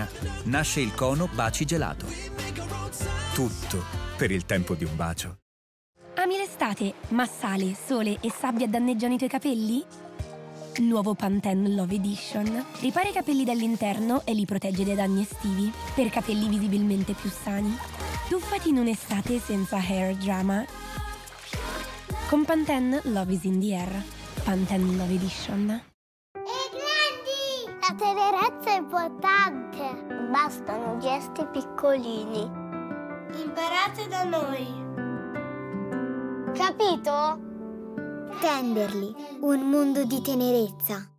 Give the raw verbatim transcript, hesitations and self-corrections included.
mattina nasce il cono Baci Gelato. Tutto per il tempo di un bacio. Ami l'estate, ma sale, sole e sabbia danneggiano i tuoi capelli? Nuovo Pantene Love Edition. Ripara i capelli dall'interno e li protegge dai danni estivi, per capelli visibilmente più sani. Tuffati in un'estate senza hair drama. Con Pantene Love is in the air. Pantene Love Edition. E grandi! La tenerezza è importante. Bastano gesti piccolini. Imparate da noi. Capito? Tenderli, un mondo di tenerezza.